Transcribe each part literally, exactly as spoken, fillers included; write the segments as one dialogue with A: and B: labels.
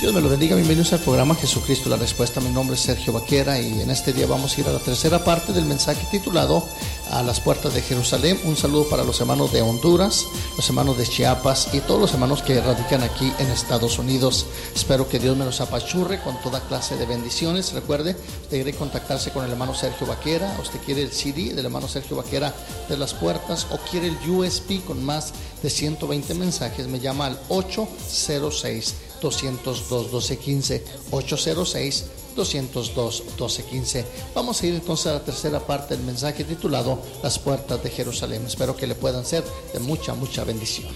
A: Dios me lo bendiga, bienvenidos al programa Jesucristo la Respuesta. Mi nombre es Sergio Vaquera y en este día vamos a ir a la tercera parte del mensaje titulado A las puertas de Jerusalén. Un saludo para los hermanos de Honduras, los hermanos de Chiapas y todos los hermanos que radican aquí en Estados Unidos. Espero que Dios me los apachurre con toda clase de bendiciones. Recuerde, usted quiere contactarse con el hermano Sergio Vaquera, usted quiere el C D del hermano Sergio Vaquera de las puertas o quiere el U S B con más de ciento veinte mensajes, me llama al ocho cero seis, dos cero dos, uno dos uno cinco, ocho cero seis, dos cero dos, uno dos uno cinco. Vamos a ir entonces a la tercera parte del mensaje titulado Las puertas de Jerusalén. Espero que le puedan ser de mucha, mucha bendición.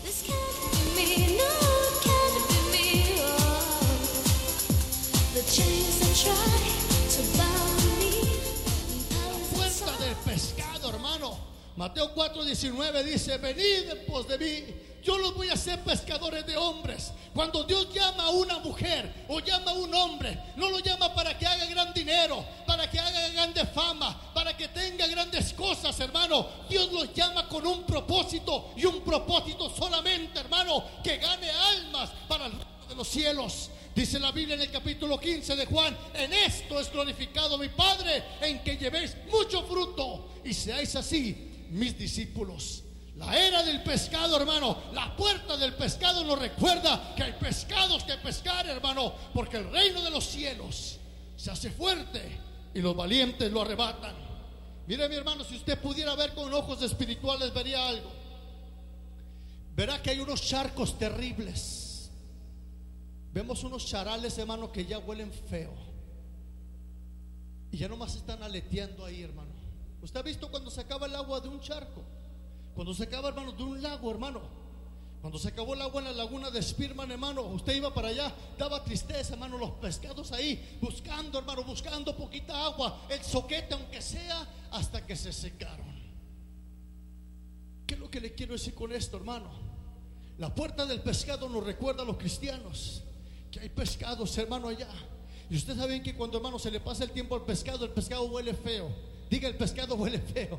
A: La puerta del pescado, hermano. Mateo cuatro diecinueve dice: venid en pos de mí, yo los voy a hacer pescadores de hombres. Cuando Dios llama a una mujer o llama a un hombre, no lo llama para que haga gran dinero, para que haga grande fama, para que tenga grandes cosas, hermano. Dios los llama con un propósito, y un propósito solamente, hermano, que gane almas para el reino de los cielos. Dice la Biblia en el capítulo quince de Juan: en esto es glorificado mi Padre, en que llevéis mucho fruto y seáis así mis discípulos. La era del pescado, hermano, la puerta del pescado nos recuerda que hay pescados que pescar, hermano, porque el reino de los cielos se hace fuerte y los valientes lo arrebatan. Mire, mi hermano, si usted pudiera ver con ojos espirituales, vería algo. Verá que hay unos charcos terribles. Vemos unos charales, hermano, que ya huelen feo y ya nomás están aleteando ahí, hermano. ¿Usted ha visto cuando se acaba el agua de un charco? Cuando se acaba, hermano, de un lago, hermano. Cuando se acabó el agua en la laguna de Spearman, hermano, usted iba para allá, daba tristeza, hermano, los pescados ahí, buscando, hermano, buscando poquita agua, el soquete, aunque sea, hasta que se secaron. ¿Qué es lo que le quiero decir con esto, hermano? La puerta del pescado nos recuerda a los cristianos que hay pescados, hermano, allá. Y ustedes saben que cuando, hermano, se le pasa el tiempo al pescado, el pescado huele feo. Diga, el pescado huele feo.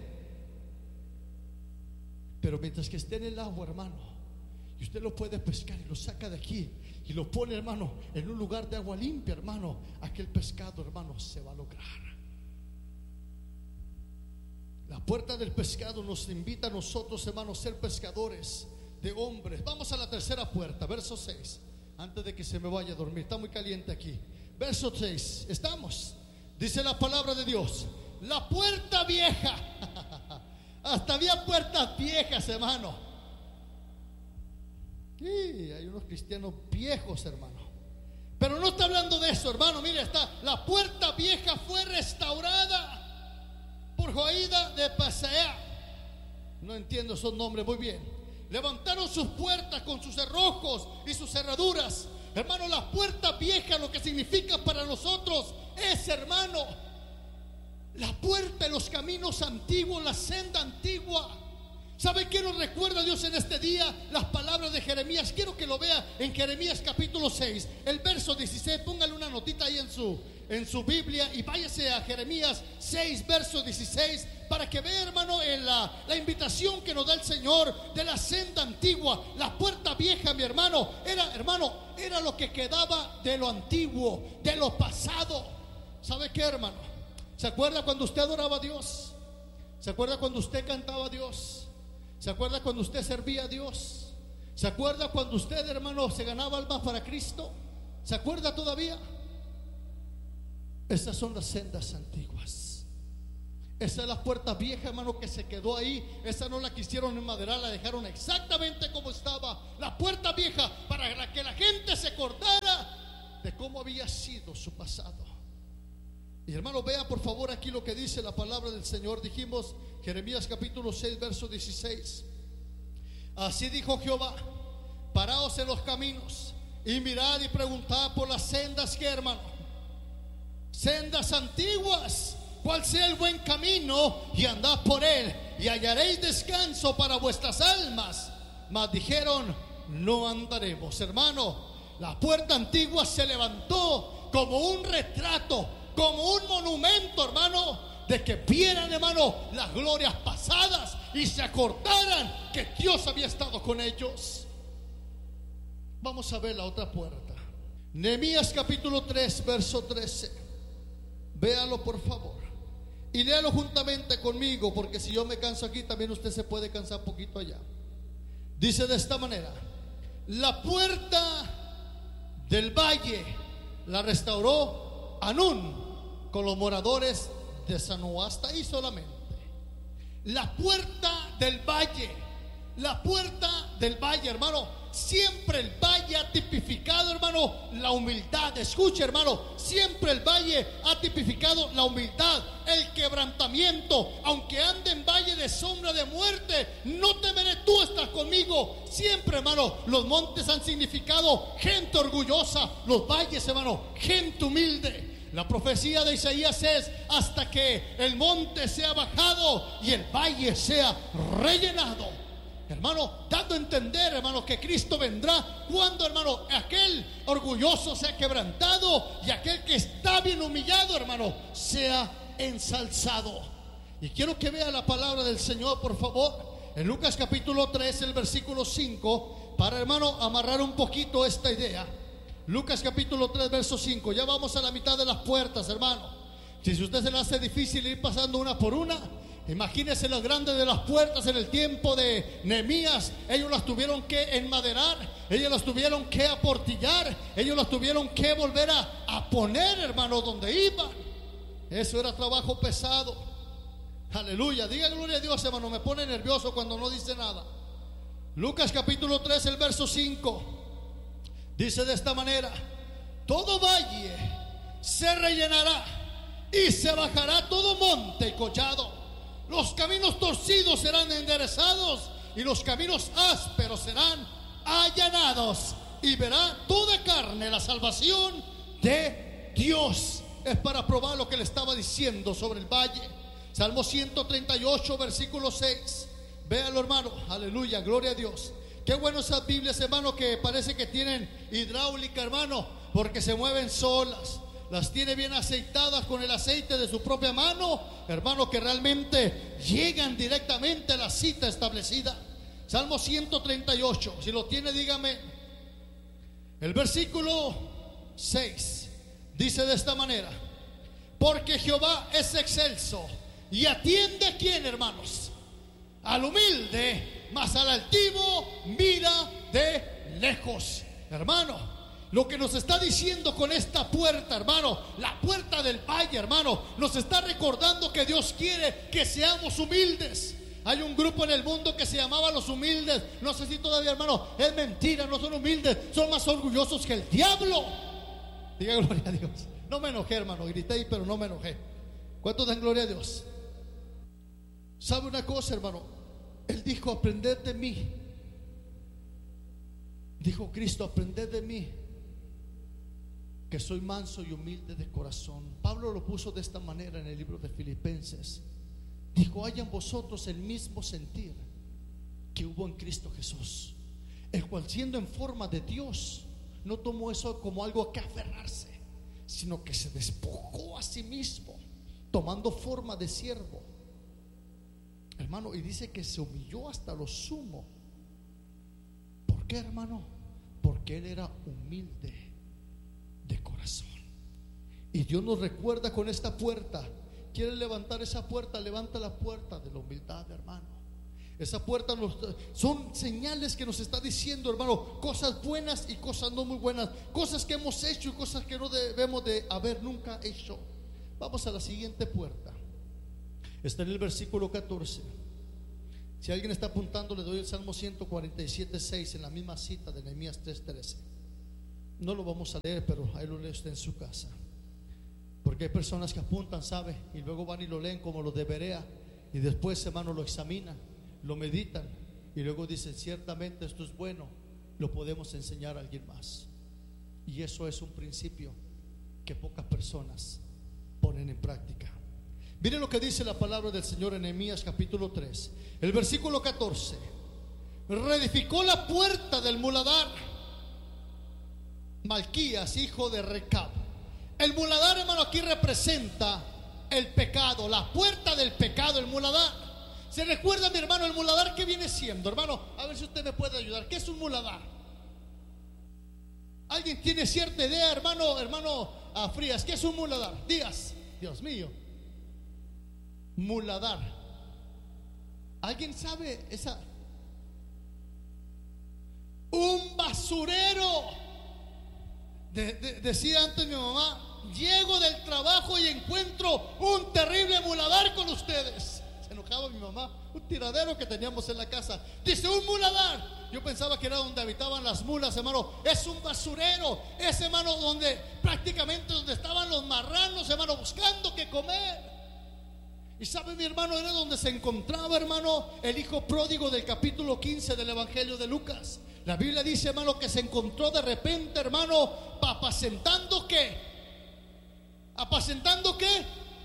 A: Pero mientras que esté en el agua, hermano, y usted lo puede pescar y lo saca de aquí y lo pone, hermano, en un lugar de agua limpia, hermano, aquel pescado, hermano, se va a lograr. La puerta del pescado nos invita a nosotros, hermanos, a ser pescadores de hombres. Vamos a la tercera puerta, verso seis. Antes de que se me vaya a dormir, está muy caliente aquí. Verso seis, estamos. Dice la palabra de Dios: la puerta vieja. Hasta había puertas viejas, hermano. Sí, hay unos cristianos viejos, hermano. Pero no está hablando de eso, hermano. Mire, está: la puerta vieja fue restaurada por Joaída de Pasea. No entiendo esos nombres muy bien. Levantaron sus puertas con sus cerrojos y sus cerraduras. Hermano, la puerta vieja, lo que significa para nosotros es, hermano, la puerta de los caminos antiguos, la senda antigua. ¿Sabe qué nos recuerda Dios en este día? Las palabras de Jeremías. Quiero que lo vea en Jeremías capítulo seis, el verso dieciséis. Póngale una notita ahí en su, en su Biblia y váyase a Jeremías seis, verso dieciséis, para que vea, hermano, en la, la invitación que nos da el Señor de la senda antigua. La puerta vieja, mi hermano, era, hermano, era lo que quedaba de lo antiguo, de lo pasado. ¿Sabe qué, hermano? ¿Se acuerda cuando usted adoraba a Dios? ¿Se acuerda cuando usted cantaba a Dios? ¿Se acuerda cuando usted servía a Dios? ¿Se acuerda cuando usted, hermano, se ganaba almas para Cristo? ¿Se acuerda todavía? Esas son las sendas antiguas. Esa es la puerta vieja, hermano, que se quedó ahí. Esa no la quisieron enmaderar, la dejaron exactamente como estaba. La puerta vieja, para que la gente se acordara de cómo había sido su pasado. Y hermano, vea por favor aquí lo que dice la palabra del Señor. Dijimos Jeremías capítulo seis, verso dieciséis. Así dijo Jehová: paraos en los caminos y mirad y preguntad por las sendas, que, hermano, sendas antiguas, cuál sea el buen camino, y andad por él y hallaréis descanso para vuestras almas. Mas dijeron: no andaremos. Hermano, la puerta antigua se levantó como un retrato, como un monumento, hermano, de que vieran, hermano, las glorias pasadas y se acordaran que Dios había estado con ellos. Vamos a ver la otra puerta. Nehemías capítulo tres, verso trece. Véalo por favor y léalo juntamente conmigo, porque si yo me canso aquí, también usted se puede cansar poquito allá. Dice de esta manera: la puerta del valle la restauró Hanún con los moradores de Sanoá. Hasta ahí solamente. La puerta del valle, la puerta del valle, hermano. Siempre el valle ha tipificado, hermano, la humildad. Escuche, hermano, siempre el valle ha tipificado la humildad, el quebrantamiento. Aunque ande en valle de sombra de muerte, no temeré, tú estás conmigo. Siempre, hermano, los montes han significado gente orgullosa, los valles, hermano, gente humilde. La profecía de Isaías es: hasta que el monte sea bajado y el valle sea rellenado. Hermano, dando a entender, hermano, que Cristo vendrá cuando, hermano, aquel orgulloso sea quebrantado y aquel que está bien humillado, hermano, sea ensalzado. Y quiero que vea la palabra del Señor, por favor, en Lucas capítulo tres, el versículo cinco, para, hermano, amarrar un poquito esta idea. Lucas capítulo tres, verso cinco. Ya vamos a la mitad de las puertas, hermano. Si a usted se le hace difícil ir pasando una por una, imagínense las grandes de las puertas en el tiempo de Nehemías. Ellos las tuvieron que enmaderar, ellos las tuvieron que aportillar, ellos las tuvieron que volver a, a poner, hermano, donde iban. Eso era trabajo pesado. Aleluya, diga gloria a Dios, hermano. Me pone nervioso cuando no dice nada. Lucas capítulo tres, el verso cinco, dice de esta manera: todo valle se rellenará y se bajará todo monte y collado. Los caminos torcidos serán enderezados y los caminos ásperos serán allanados, y verá toda carne la salvación de Dios. Es para probar lo que le estaba diciendo sobre el valle. Salmo ciento treinta y ocho, versículo seis. Véalo, hermano. Aleluya, gloria a Dios. Qué bueno esas Biblias, hermano, que parece que tienen hidráulica, hermano, porque se mueven solas. Las tiene bien aceitadas con el aceite de su propia mano, hermano, que realmente llegan directamente a la cita establecida. Salmo ciento treinta y ocho, si lo tiene, dígame. El versículo seis dice de esta manera: porque Jehová es excelso y atiende a quién, hermanos, al humilde, mas al altivo mira de lejos. Hermano, lo que nos está diciendo con esta puerta, hermano, la puerta del valle, hermano, nos está recordando que Dios quiere que seamos humildes. Hay un grupo en el mundo que se llamaba los humildes. No sé si todavía, hermano, es mentira, no son humildes, son más orgullosos que el diablo. Diga gloria a Dios. No me enojé, hermano, grité ahí, pero no me enojé. ¿Cuántos dan gloria a Dios? ¿Sabe una cosa, hermano? Él dijo: aprended de mí. Dijo Cristo: aprended de mí, que soy manso y humilde de corazón. Pablo lo puso de esta manera en el libro de Filipenses. Dijo: haya en vosotros el mismo sentir que hubo en Cristo Jesús, el cual, siendo en forma de Dios, no tomó eso como algo a que aferrarse, sino que se despojó a sí mismo, tomando forma de siervo, hermano, y dice que se humilló hasta lo sumo. ¿Por qué, hermano? Porque él era humilde de corazón. Y Dios nos recuerda con esta puerta. ¿Quiere levantar esa puerta? Levanta la puerta de la humildad, hermano. Esa puerta nos, son señales que nos está diciendo, hermano, cosas buenas y cosas no muy buenas, cosas que hemos hecho y cosas que no debemos de haber nunca hecho. Vamos a la siguiente puerta. Está en el versículo catorce. Si alguien está apuntando, le doy el Salmo ciento cuarenta y siete, seis, en la misma cita de Nehemías tres, trece. No lo vamos a leer, pero ahí lo lee usted en su casa, porque hay personas que apuntan, ¿sabe? Y luego van y lo leen como los de Berea, y después, hermano, lo examinan, lo meditan, y luego dicen: ciertamente esto es bueno, lo podemos enseñar a alguien más. Y eso es un principio que pocas personas ponen en práctica. Miren lo que dice la palabra del Señor en Nehemías capítulo tres, el versículo catorce. Reedificó la puerta del muladar Malquías, hijo de Recab. El muladar, hermano, aquí representa el pecado, la puerta del pecado, el muladar. ¿Se recuerda, mi hermano, el muladar qué viene siendo, hermano? A ver si usted me puede ayudar. ¿Qué es un muladar? ¿Alguien tiene cierta idea, hermano, hermano ah, Frías? ¿Qué es un muladar? Díaz, Dios mío. Muladar. ¿Alguien sabe esa? Un basurero. De, de, decía antes mi mamá: llego del trabajo y encuentro un terrible muladar con ustedes. Se enojaba mi mamá. Un tiradero que teníamos en la casa. Dice: un muladar. Yo pensaba que era donde habitaban las mulas, hermano. Es un basurero. Es, hermano, donde prácticamente donde estaban los marranos, hermano, buscando qué comer. Y sabe, mi hermano, era donde se encontraba, hermano, el hijo pródigo del capítulo quince del Evangelio de Lucas. La Biblia dice, hermano, que se encontró de repente, hermano, apacentando qué. ¿Apacentando qué?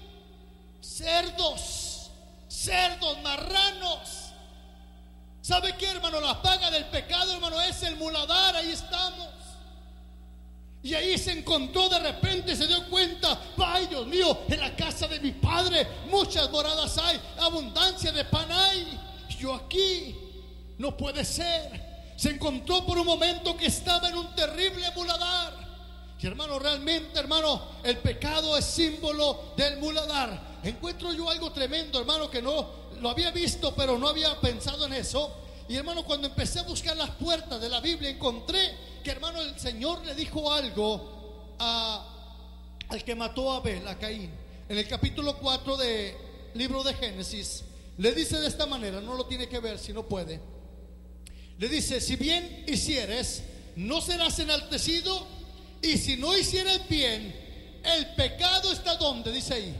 A: Cerdos. Cerdos, marranos. ¿Sabe qué, hermano? La paga del pecado, hermano, es el muladar. Ahí estamos. Y ahí se encontró de repente, se dio cuenta: ay, Dios mío, en la casa de mi padre muchas moradas hay, abundancia de pan hay. Yo aquí, no puede ser. Se encontró por un momento que estaba en un terrible muladar. Y hermano, realmente, hermano, el pecado es símbolo del muladar. Encuentro yo algo tremendo, hermano, que no lo había visto, pero no había pensado en eso. Y hermano, cuando empecé a buscar las puertas de la Biblia, encontré que, hermano, el Señor le dijo algo a, al que mató a Abel, a Caín. En el capítulo cuatro del libro de Génesis, le dice de esta manera, no lo tiene que ver si no puede. Le dice: si bien hicieres, no serás enaltecido, y si no hicieres bien, el pecado está ¿dónde? Dice ahí,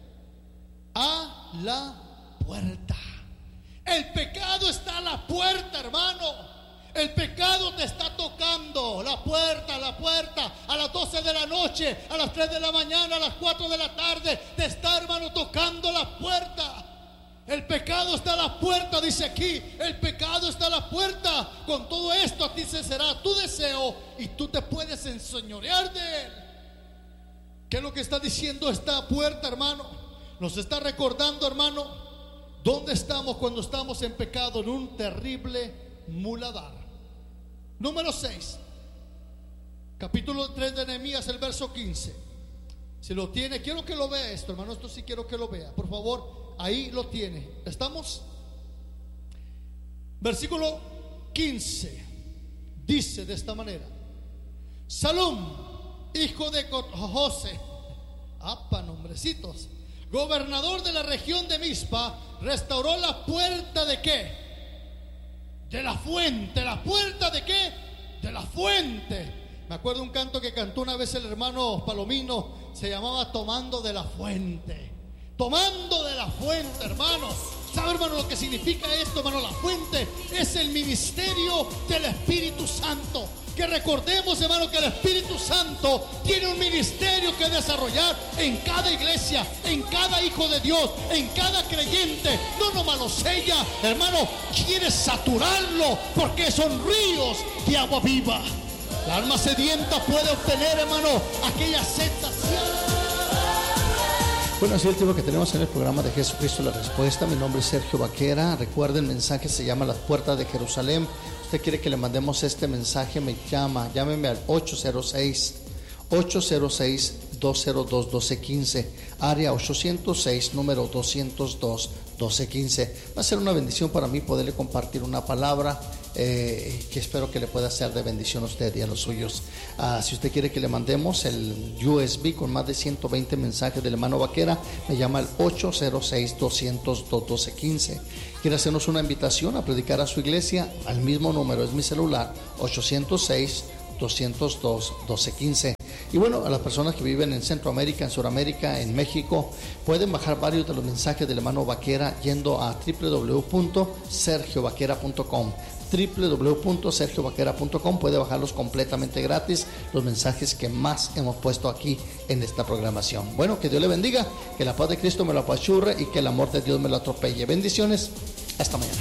A: a la puerta. El pecado está a la puerta, hermano. El pecado te está tocando la puerta, la puerta. A las doce de la noche, a las tres de la mañana, a las cuatro de la tarde, te está, hermano, tocando la puerta. El pecado está a la puerta, dice aquí. El pecado está a la puerta. Con todo esto a ti se será tu deseo y tú te puedes enseñorear de él. ¿Qué es lo que está diciendo esta puerta, hermano? Nos está recordando, hermano, dónde estamos cuando estamos en pecado, en un terrible muladar. Número seis, capítulo tres de Nehemías, el verso quince. Si lo tiene, quiero que lo vea esto, hermano. Esto sí quiero que lo vea, por favor. Ahí lo tiene. ¿Estamos? Versículo quince dice de esta manera: Salum, hijo de José, apa, nombrecitos, gobernador de la región de Mizpa, restauró la puerta de qué? De la fuente. ¿La puerta de qué? De la fuente. Me acuerdo un canto que cantó una vez el hermano Palomino, se llamaba Tomando de la Fuente. Tomando de la fuente, hermanos. ¿Sabe, hermano, lo que significa esto, hermano? La fuente es el ministerio del Espíritu Santo. Que recordemos, hermano, que el Espíritu Santo tiene un ministerio que desarrollar en cada iglesia, en cada hijo de Dios, en cada creyente. No nomás lo sella, hermano, quiere saturarlo, porque son ríos de agua viva. La alma sedienta puede obtener, hermano, aquella sed saciada.
B: Bueno, así es el tiempo que tenemos en el programa de Jesucristo la Respuesta. Mi nombre es Sergio Vaquera. Recuerden, el mensaje se llama Las Puertas de Jerusalén. Usted quiere que le mandemos este mensaje, me llama, llámeme al ocho cero seis, ocho cero seis, dos cero dos, uno dos uno cinco, área ochocientos seis, número doscientos dos, doce quince. Va a ser una bendición para mí poderle compartir una palabra eh, que espero que le pueda ser de bendición a usted y a los suyos. Uh, si usted quiere que le mandemos el U S B con más de ciento veinte mensajes del hermano Vaquera, me llama al ocho cero seis, doscientos dos, doce quince. Quiere hacernos una invitación a predicar a su iglesia, al mismo número, es mi celular, ochocientos seis, doscientos dos, doce quince. Y bueno, a las personas que viven en Centroamérica, en Sudamérica, en México, pueden bajar varios de los mensajes del hermano Vaquera yendo a doble u doble u doble u punto sergio vaquera punto com. doble u doble u doble u punto sergio vaquera punto com. Puede bajarlos completamente gratis, los mensajes que más hemos puesto aquí en esta programación. Bueno, que Dios le bendiga, que la paz de Cristo me lo apachurre y que el amor de Dios me lo atropelle. Bendiciones, hasta mañana.